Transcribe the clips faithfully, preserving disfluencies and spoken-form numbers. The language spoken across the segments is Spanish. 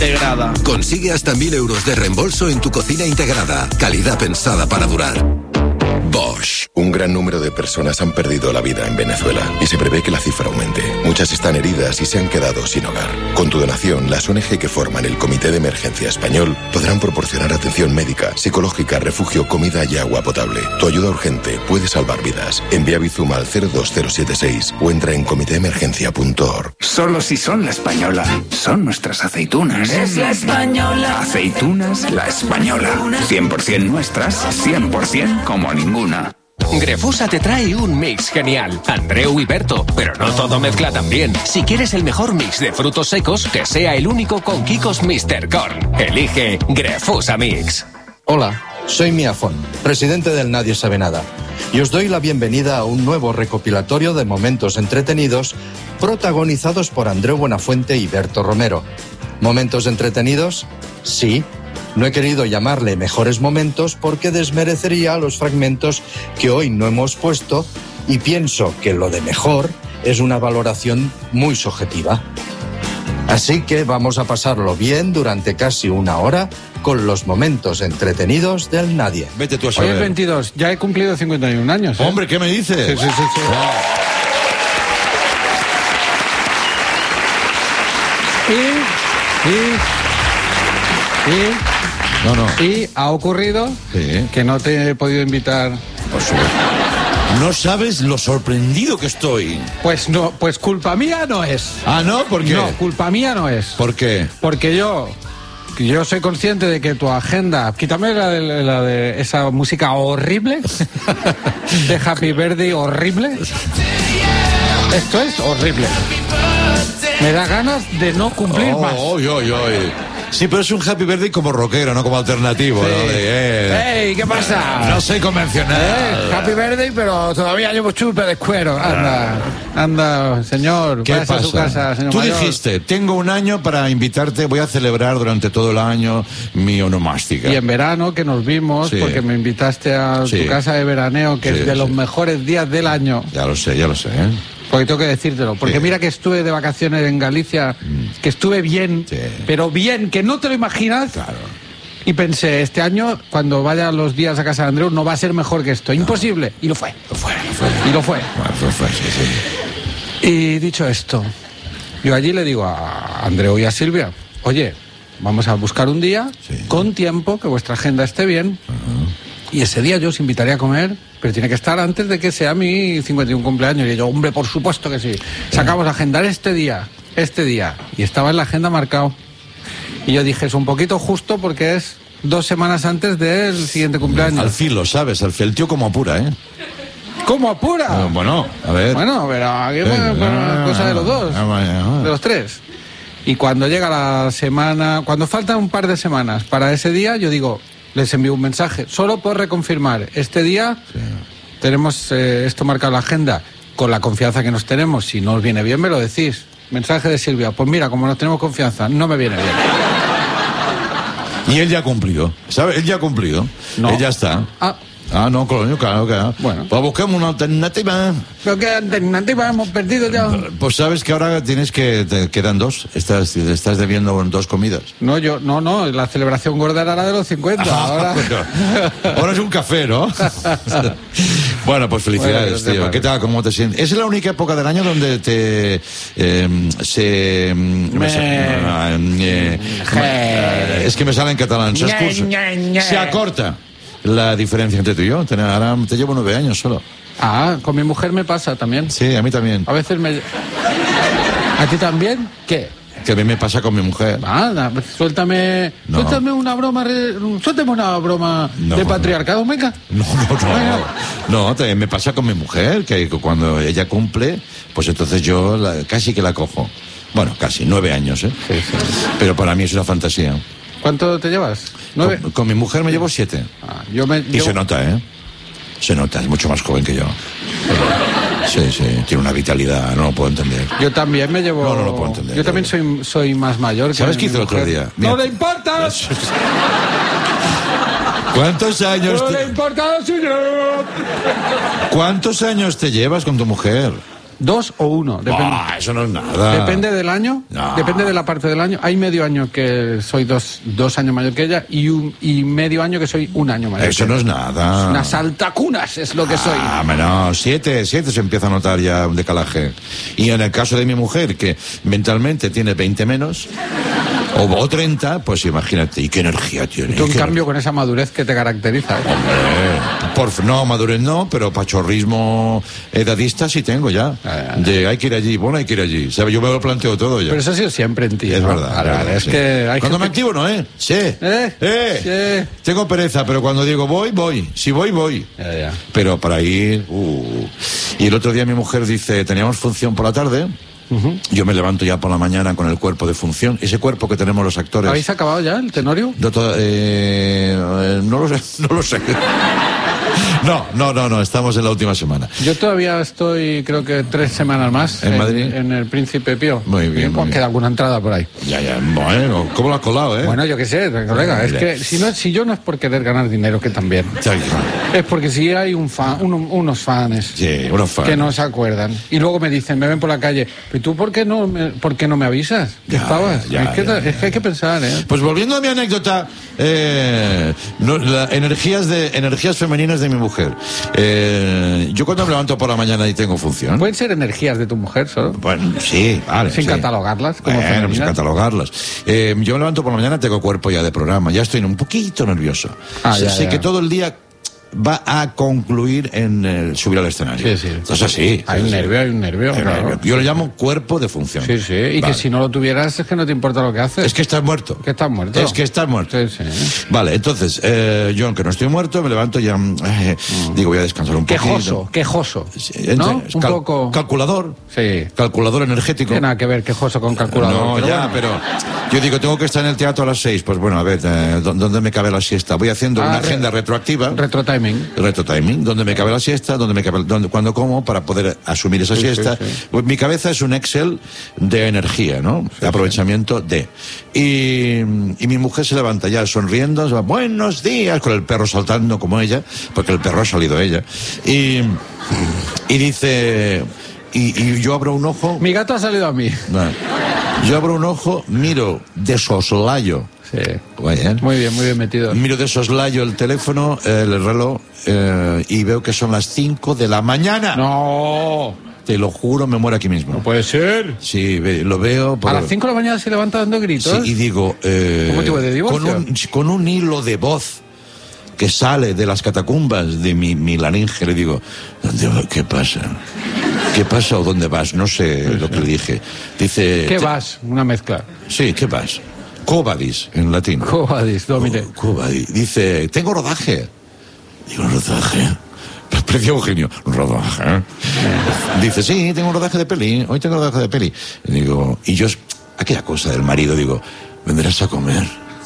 Integrada. Consigue hasta mil euros de reembolso en tu cocina integrada. Calidad pensada para durar. Bosch. Un gran número de personas han perdido la vida en Venezuela y se prevé que la cifra aumente. Muchas están heridas y se han quedado sin hogar. Con tu donación, las O N G que forman el Comité de Emergencia Español podrán proporcionar atención médica, psicológica, refugio, comida y agua potable. Tu ayuda urgente puede salvar vidas. Envía Bizum al cero dos cero siete seis o entra en comité emergencia punto org. Solo si son La Española. Son nuestras aceitunas. Es La Española. Aceitunas La Española. cien por ciento nuestras, cien por ciento como ninguna. Grefusa te trae un mix genial. Andreu y Berto, pero no todo mezcla tan bien. Si quieres el mejor mix de frutos secos, que sea el único con Kikos mister Corn. Elige Grefusa Mix. Hola, soy Miafón, presidente del Nadie Sabe Nada, y os doy la bienvenida a un nuevo recopilatorio de momentos entretenidos protagonizados por Andreu Buenafuente y Berto Romero. ¿Momentos entretenidos? Sí. No he querido llamarle mejores momentos porque desmerecería los fragmentos que hoy no hemos puesto y pienso que lo de mejor es una valoración muy subjetiva. Así que vamos a pasarlo bien durante casi una hora con los momentos entretenidos del Nadie. Vete tú a saber. Hoy es veintidós, ya he cumplido cincuenta y un años. ¿eh? Hombre, ¿qué me dices? Sí, sí, sí. sí. Wow. Y... y... y... No, no. Y ha ocurrido sí. que no te he podido invitar. Por supuesto. No sabes lo sorprendido que estoy. Pues no, pues culpa mía no es. Ah, ¿no? ¿Por qué? No, culpa mía no es. ¿Por qué? Porque yo, yo soy consciente de que tu agenda... Quítame la de, la de esa música horrible. De Happy Birthday horrible. Esto es horrible. Me da ganas de no cumplir oh, más. Oy, oy, oy. Sí, pero es un Happy Birthday como rockero, no como alternativo. Sí. ¿no? De, eh, ¡Ey! ¿Qué pasa? No soy convencional. Eh, happy Birthday, pero todavía llevo chupe de cuero. Anda, anda, señor. ¿Qué pasa? A su casa, señor Tú mayor. dijiste, tengo un año para invitarte, voy a celebrar durante todo el año mi onomástica. Y en verano que nos vimos, sí. porque me invitaste a sí. tu casa de veraneo, que sí, es de sí. los mejores días del año. Ya lo sé, ya lo sé, ¿eh? Porque tengo que decírtelo. Porque sí. mira que estuve de vacaciones en Galicia, que estuve bien, sí. pero bien, que no te lo imaginas. Claro. Y pensé, este año, cuando vaya los días a casa de Andreu, no va a ser mejor que esto. No. Imposible. Y lo fue. Lo fue, lo fue. Y lo fue. Bueno, lo fue, sí, sí. Y dicho esto, yo allí le digo a Andreu y a Silvia, oye, vamos a buscar un día, sí. con tiempo, que vuestra agenda esté bien. Uh-huh. Y ese día yo os invitaría a comer, pero tiene que estar antes de que sea mi cincuenta y uno cumpleaños. Y yo, hombre, por supuesto que sí. Sacamos a agendar este día, este día. Y estaba en la agenda marcado. Y yo dije, es un poquito justo porque es dos semanas antes del siguiente cumpleaños. Al filo, ¿sabes? Al filo, el tío como apura, ¿eh? ¿Cómo apura? Uh, bueno, a ver. Bueno, pero aquí es eh, una cosa de los dos, de los tres. Y cuando llega la semana, cuando faltan un par de semanas para ese día, yo digo... Les envío un mensaje, solo por reconfirmar. Este día sí. tenemos eh, esto marcado en la agenda, con la confianza que nos tenemos. Si no os viene bien, me lo decís. Mensaje de Silvia, pues mira, como nos tenemos confianza, no me viene bien. Y él ya ha cumplido, ¿sabes? Él ya ha cumplido. No. Él ya está. Ah. Ah, no, coño, claro, claro. Bueno. Pues busquemos una alternativa. ¿Pero qué alternativa hemos perdido ya? Pues sabes que ahora tienes que... Te quedan dos. Estás, estás debiendo dos comidas. No, yo... No, no. La celebración gorda era la de los cincuenta. Ah, ahora... Bueno, ahora es un café, ¿no? Bueno, pues felicidades, bueno, tío. ¿Qué tal? ¿Cómo te sientes? ¿Es la única época del año donde te... Eh, se... Me... Eh, eh, es que me sale en catalán. Se, se acorta la diferencia entre tú y yo. Ahora te llevo nueve años solo. Ah, con mi mujer me pasa también. Sí, a mí también. A veces me... ¿A ti también? ¿Qué? Que a mí me pasa con mi mujer. Ah, suéltame... No. Suéltame una broma... Suéltame una broma no, de patriarcado, no. venga. No, no, no. No, te, me pasa con mi mujer, que cuando ella cumple, pues entonces yo la, casi que la cojo. Bueno, casi, nueve años, ¿eh? Sí, sí. Pero para mí es una fantasía. ¿Cuánto te llevas? ¿Nueve? Con, con mi mujer me llevo siete. Ah, yo me, y yo... se nota, ¿eh? Se nota, es mucho más joven que yo. Sí, sí, tiene una vitalidad, no lo puedo entender. Yo también me llevo... No, no lo puedo entender. Yo también soy, soy más mayor. ¿Sabes qué hizo el otro día? ¡No le importa! ¿Cuántos años? ¡No te... le importa lo suyo! ¿Cuántos años te llevas con tu mujer? Dos o uno. Depende. Bah, eso no es nada. Depende del año, No. depende de la parte del año. Hay medio año que soy dos, dos años mayor que ella y, un, y medio año que soy un año mayor. Eso que no es ella. nada. Una saltacunas es lo que soy. Ah, no, siete, siete se empieza a notar ya un decalaje. Y en el caso de mi mujer, que mentalmente tiene veinte menos, o, o treinta, pues imagínate, ¿y qué energía tiene? Tú, en ¿Qué cambio, con esa madurez que te caracteriza. ¿eh? Hombre, por, no, madurez no, pero pachorrismo edadista sí tengo ya. Ah, De hay que ir allí, bueno, hay que ir allí. ¿Sabe? Yo me lo planteo todo ya. Pero eso ha sido siempre en ti. Es ¿no? verdad. Vale, es vale, verdad, es sí. que hay Cuando me gente- activo, no, ¿eh? Sí. ¿Eh? ¿Eh? Sí. Tengo pereza, pero cuando digo voy, voy. Si voy, voy. Ya, ya. Pero para ir... Uh. Y el otro día mi mujer dice, teníamos función por la tarde. Uh-huh. Yo me levanto ya por la mañana con el cuerpo de función. Ese cuerpo que tenemos los actores. ¿Habéis acabado ya el tenorio? No, to- eh, eh, no lo sé, no lo sé. No, no, no, no, estamos en la última semana. Yo todavía estoy, creo que tres semanas más. ¿En Madrid? En el Príncipe Pío. Muy bien, Y, muy pues, bien. queda alguna entrada por ahí. Ya, ya, bueno, ¿cómo lo has colado, eh? Bueno, yo qué sé, colega. Es que si, no, si yo no es por querer ganar dinero, que también. Ya, ya. Es porque si hay un fan, uno- unos fans Sí, unos fans. que no se acuerdan. Y luego me dicen, me ven por la calle, ¿pero tú por qué no me, por qué no me avisas? ¿Qué Ya, estabas? ya, es, que, ya, es que hay que pensar, ¿eh? Pues volviendo a mi anécdota, eh, no, la- energías de energías femeninas de mi mujer. Eh, yo cuando me levanto por la mañana y tengo función. Pueden ser energías de tu mujer solo. Bueno, sí, vale. Sin sí. catalogarlas como Bueno, femeninas. sin catalogarlas. Eh, yo me levanto por la mañana, tengo cuerpo ya de programa, ya estoy un poquito nervioso. Ah, sé ya, sé ya. que todo el día va a concluir en eh, subir al escenario. Sí, sí. Entonces sí. Hay sí, un sí. nervio, hay un nervio, Hay un claro. nervio. Yo lo llamo cuerpo de función. Sí, sí. Y Vale. que si no lo tuvieras es que no te importa lo que haces. Es que estás muerto. Que estás muerto. Es que estás muerto. Sí, sí. Vale, entonces, eh, yo aunque no estoy muerto, me levanto ya, eh, digo, voy a descansar un poquito. Quejoso, quejoso. Sí, entre- ¿No? Un cal- poco. Calculador. Sí. Calculador energético. No tiene nada que ver quejoso con calculador. No, pero ya, bueno. pero yo digo, tengo que estar en el teatro a las seis. Pues bueno, a ver, eh, ¿dó- ¿dónde me cabe la siesta? Voy haciendo Ah, una re- agenda retroactiva. Retro timing. Retro timing, donde me cabe la siesta, donde me cabe, donde, cuando como, para poder asumir esa Sí, siesta. sí, sí. Pues mi cabeza es un Excel de energía, ¿no? De aprovechamiento de. Y, y mi mujer se levanta ya sonriendo, se va, buenos días, con el perro saltando como ella, porque el perro ha salido ella. Y, y dice, y, y yo abro un ojo. Mi gato ha salido a mí. No. Yo abro un ojo, miro de soslayo. Sí. Vaya, ¿eh? Muy bien, muy bien metido. Miro de soslayo el teléfono, eh, el reloj, eh, y veo que son las cinco de la mañana. No. Te lo juro, me muero aquí mismo. No puede ser. Sí, ve- lo veo. A por- las cinco de la mañana se levanta dando gritos. Sí, y digo, eh, ¿Con motivo de divorcio? con un, con un hilo de voz que sale de las catacumbas de mi, mi laringe, le digo, ¿dónde va? ¿Qué pasa? ¿Qué pasa o dónde vas? No sé lo que le dije. Dice... ¿Qué te- vas? Una mezcla. Sí, ¿qué vas? Cobadis, en latín. Cobadis, domine. Co- Cobadis. Dice, tengo rodaje. Digo, ¿rodaje? Parecía Eugenio, rodaje. Dice, sí, tengo un rodaje de peli. Hoy tengo rodaje de peli. Y digo, y yo, aquella cosa del marido, digo, ¿vendrás a comer?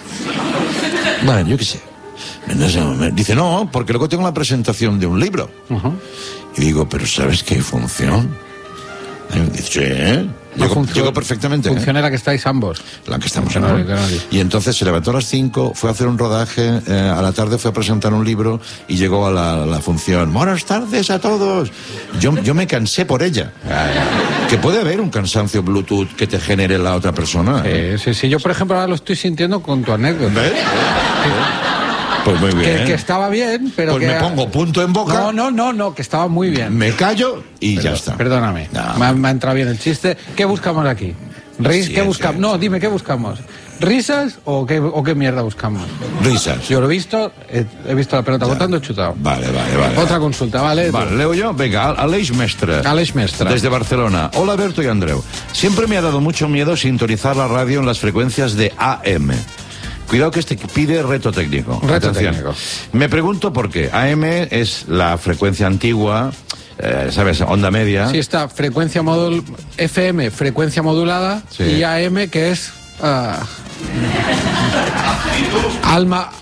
Bueno, yo qué sé. ¿Vendrás a comer? Dice, no, porque luego tengo la presentación de un libro. Ajá. Y digo, ¿pero sabes qué función? Y me dice, sí. La Llego, función- llego perfectamente. ¿eh? Función era que estáis ambos. La que estamos Claro, ahora. claro. Y entonces se levantó a las cinco, fue a hacer un rodaje, eh, a la tarde fue a presentar un libro y llegó a la, la función. Buenas tardes a todos. Yo, yo me cansé por ella. Que puede haber un cansancio Bluetooth que te genere la otra persona. Sí, sí, sí. Yo, por ejemplo, ahora lo estoy sintiendo con tu anécdota. ¿Ves? Pues muy bien. Que, que estaba bien, pero Pues que... me pongo punto en boca, No, no, no, no, que estaba muy bien. me callo y ya Perdón, está. Perdóname. No. Me, ha, me ha entrado bien el chiste. ¿Qué buscamos aquí? ¿Ris? Sí, ¿Qué sí, buscamos? sí. No, dime, ¿qué buscamos? ¿Risas o qué, o qué mierda buscamos? Risas. Yo lo he visto, he, he visto la pelota botando, he chutado. Vale, vale, vale. Otra consulta, ¿vale? Vale, leo yo. Venga, Aleix Mestre. Aleix Mestre. Desde Barcelona. Hola, Berto y Andreu. Siempre me ha dado mucho miedo sintonizar la radio en las frecuencias de A M. Cuidado que este pide reto técnico. Reto Atención. técnico. Me pregunto por qué. A M es la frecuencia antigua, eh, ¿sabes? Onda media. Sí, está frecuencia modul F M, frecuencia modulada, Sí. y A M, que es ah, alma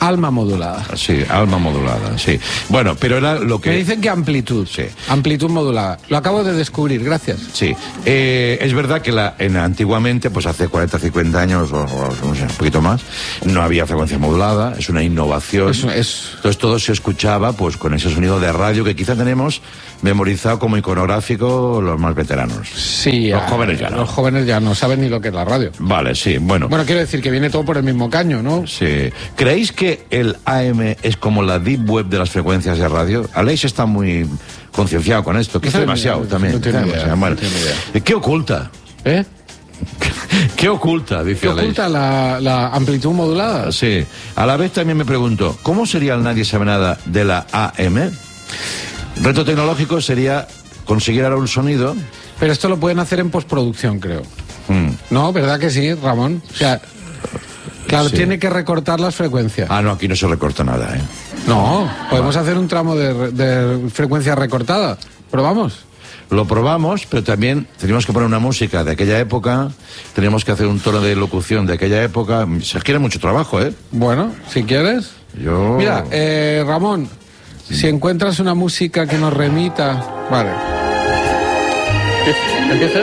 Alma modulada. Sí, alma modulada, sí. Bueno, pero era lo que... Me dicen que amplitud. Sí. Amplitud modulada. Lo acabo de descubrir, gracias. Sí. Eh, es verdad que la, en, antiguamente, pues hace cuarenta, cincuenta años, o, o no sé, un poquito más, no había frecuencia modulada, es una innovación. Es, es... Entonces todo se escuchaba pues con ese sonido de radio que quizá tenemos memorizado como iconográfico los más veteranos. Sí. Los a, jóvenes ya no. Los jóvenes ya no saben ni lo que es la radio. Vale, sí, bueno. Bueno, quiero decir que viene todo por el mismo caño, ¿no? Sí. ¿Creéis que el A M es como la deep web de las frecuencias de radio? Aleix está muy concienciado con esto, quizá no demasiado idea, también. No tiene quizá idea, demasiado. Bueno, no tiene idea. ¿qué oculta? ¿Eh? ¿Qué oculta? Dice ¿Qué Aleix. oculta la, la amplitud modulada? Sí. A la vez también me pregunto, ¿cómo sería el Nadie Sabe Nada de la A M? Reto tecnológico sería conseguir ahora un sonido... Pero esto lo pueden hacer en postproducción, creo. Mm. ¿No? ¿Verdad que sí, Ramón? O sea, claro, Sí. tiene que recortar las frecuencias. Ah, no, aquí no se recorta nada, ¿eh? No, podemos hacer un tramo de, de frecuencia recortada. ¿Probamos? Lo probamos, pero también teníamos que poner una música de aquella época, teníamos que hacer un tono de locución de aquella época. Se requiere mucho trabajo, ¿eh? Bueno, si quieres. Yo... Mira, eh, Ramón, si encuentras una música que nos remita... Vale. ¿Empieza?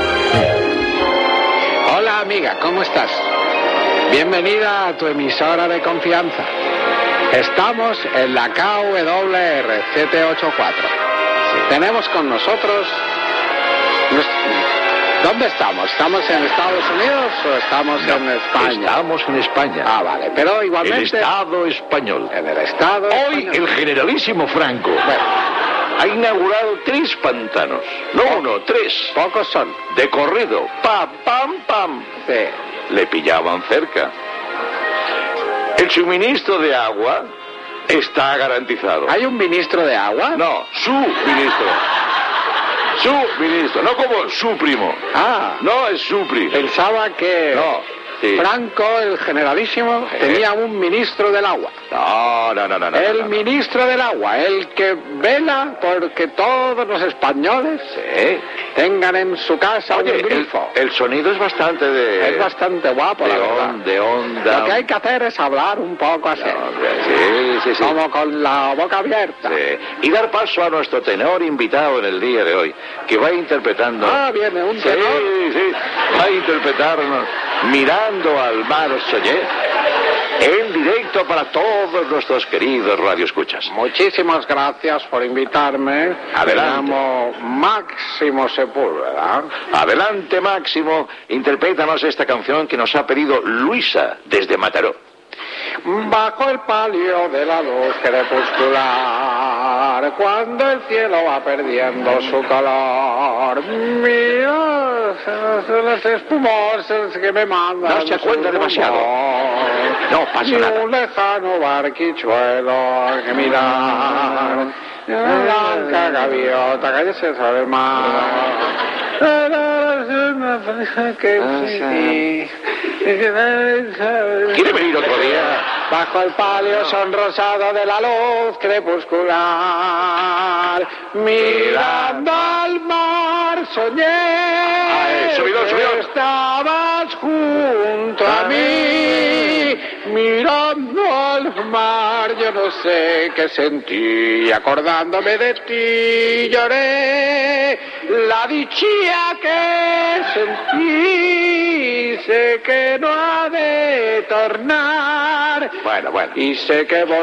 Hola, amiga, ¿cómo estás? Bienvenida a tu emisora de confianza. Estamos en la K W R siete ocho cuatro. Tenemos con nosotros... ¿Dónde estamos? ¿Estamos en Estados Unidos o estamos No, en España? Estamos en España. Ah, vale, pero igualmente... El Estado español. En el Estado Hoy español. el generalísimo Franco Bueno, ha inaugurado tres pantanos. No uno, tres. pocos son. De corrido. Pam, pam, pam. Sí. Le pillaban cerca. El suministro de agua está garantizado. ¿Hay un ministro de agua? No, su ministro. Su ministro. No como su primo. Ah, No es su primo. pensaba que No, sí. Franco, el generalísimo, Eh. tenía un ministro del agua. No, no, no, no. no, El no, no. ministro del agua, el que vela porque todos los españoles Sí. tengan en su casa Oye, un el, grifo. el sonido es bastante de... Es bastante guapo, de, la verdad. on- de onda. Lo que hay que hacer es hablar un poco así, Sí, sí, sí. como con la boca abierta. Sí. Y dar paso a nuestro tenor invitado en el día de hoy, que va interpretando... Ah, viene un Sí, tenor. sí, va a interpretarnos Mirando al mar soñé, en directo para todos nuestros queridos radioescuchas. Muchísimas gracias por invitarme. Adelante. Me llamo Máximo Sepúlveda. Adelante, Máximo, interprétanos esta canción que nos ha pedido Luisa desde Mataró. Bajo el palio de la luz crepuscular, cuando el cielo va perdiendo su color, mira las espumosas que me mandan. No se cuenta su demasiado. rumor. No pasa Y nada. un lejano barquichuelo que mirar, y una blanca gaviota cállese sobre el mar. Que ¿Quiere venir otro día? Bajo el palio sonrosado de la luz crepuscular, mirando al mar soñé Ay, subidón, subidón. que estabas junto a mí, mirando al mar, yo no sé qué sentí, acordándome de ti lloré, la dicha que sentí, sé que no ha de tornar. Bueno, bueno. Y sé que voy